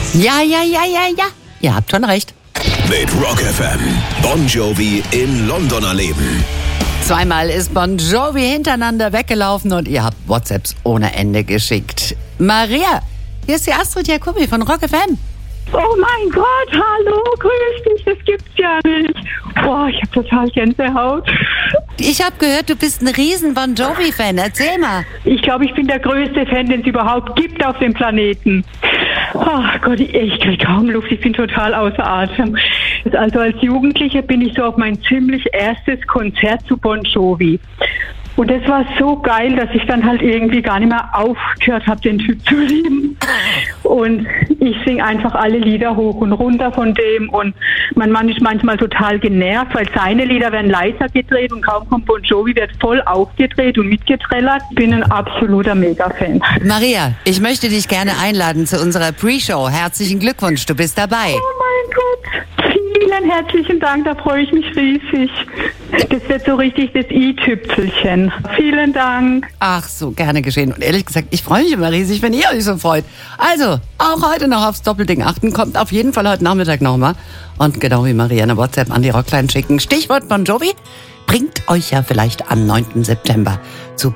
Ja. Ihr habt schon recht. Mit Rock FM. Bon Jovi in London erleben. Zweimal ist Bon Jovi hintereinander weggelaufen und ihr habt WhatsApps ohne Ende geschickt. Maria, hier ist die Astrid Jacobi von Rock FM. Oh mein Gott, hallo, grüß dich, das gibt's ja nicht. Boah, ich hab total Gänsehaut. Ich habe gehört, du bist ein riesen Bon Jovi-Fan. Erzähl mal. Ich glaube, ich bin der größte Fan, den es überhaupt gibt auf dem Planeten. Ach Gott, ich kriege kaum Luft, ich bin total außer Atem. Also als Jugendliche bin ich so auf mein ziemlich erstes Konzert zu Bon Jovi. Und das war so geil, dass ich dann halt irgendwie gar nicht mehr aufgehört habe, den Typ zu lieben. Und ich singe einfach alle Lieder hoch und runter von dem. Und mein Mann ist manchmal total genervt, weil seine Lieder werden leiser gedreht und kaum kommt Bon Jovi, wird voll aufgedreht und mitgetrellert. Ich bin ein absoluter Mega-Fan. Maria, ich möchte dich gerne einladen zu unserer Pre-Show. Herzlichen Glückwunsch, du bist dabei. Oh mein Gott, vielen herzlichen Dank, da freue ich mich riesig. Das wird so richtig das i-Tüpfelchen. Vielen Dank. Ach, so gerne geschehen. Und ehrlich gesagt, ich freue mich immer riesig, wenn ihr euch so freut. Also, auch heute noch aufs Doppelding achten. Kommt auf jeden Fall heute Nachmittag nochmal. Und genau wie Maria eine WhatsApp an die Rockline schicken. Stichwort Bon Jovi bringt euch ja vielleicht am 9. September zu